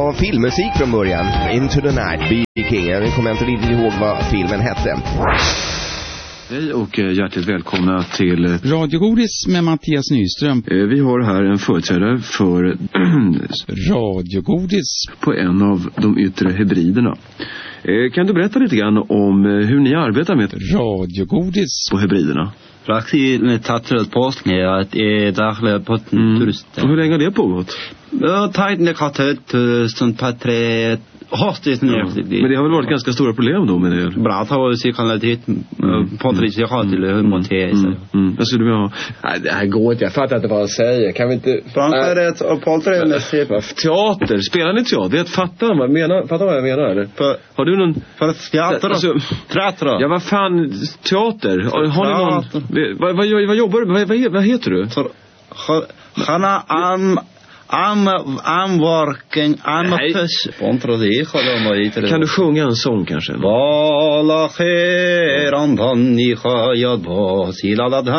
var filmmusik från början. Into the Night, B.B. King. Jag kommer inte riktigt ihåg vad filmen hette. Hej och hjärtligt välkomna till Radiogodis med Mattias Nyström. Vi har här en företrädare för Radiogodis på en av de yttre hybriderna. Kan du berätta lite grann om hur ni arbetar med Radiogodis på hybriderna? Praktiskt tatt påskning att dagliga på turister. Och hur länge har det pågått? Tajtne katet stund patre hastigt ner. Men det har väl varit ganska stora problem då med det? Bra att ha sig kvalitet på det jag har till hur monterar sig. Vad skulle du ha? Nej, det här går inte. Jag fattar inte vad han säger. Kan vi inte... Framförrätt och poltränet. Teater. Spelar ni teater? Det fattar vad jag menar eller? Har du någon... För teater? Alltså, teater? Ja, vad fan? Teater? Har ni någon... Vad jobbar du? Vad heter du? Hanna I'm working, I'm a fish. Kan du sjunga en sång kanske? Vala kheran dhanni khayad bhasila